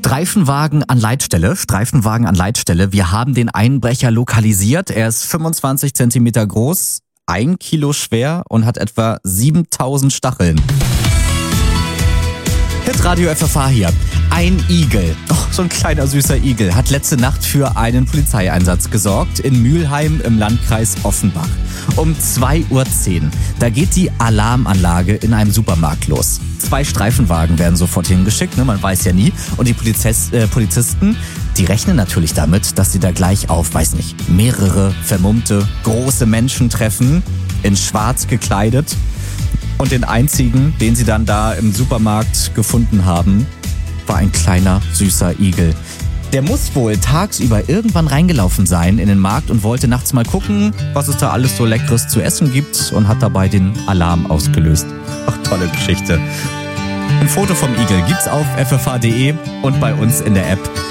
Streifenwagen an Leitstelle. Wir haben den Einbrecher lokalisiert. Er ist 25 Zentimeter groß, 1 Kilo schwer und hat etwa 7000 Stacheln. Hitradio FFH hier. Ein Igel, so ein kleiner süßer Igel, hat letzte Nacht für einen Polizeieinsatz gesorgt in Mülheim im Landkreis Offenbach. Um 2:10 Uhr. Da geht die Alarmanlage in einem Supermarkt los. 2 Streifenwagen werden sofort hingeschickt, man weiß ja nie. Und die Polizisten, die rechnen natürlich damit, dass sie da gleich auf, mehrere vermummte, große Menschen treffen, in schwarz gekleidet. Und den einzigen, den sie dann da im Supermarkt gefunden haben, war ein kleiner, süßer Igel. Der muss wohl tagsüber irgendwann reingelaufen sein in den Markt und wollte nachts mal gucken, was es da alles so Leckeres zu essen gibt und hat dabei den Alarm ausgelöst. Ach, tolle Geschichte. Ein Foto vom Igel gibt's auf ffh.de und bei uns in der App.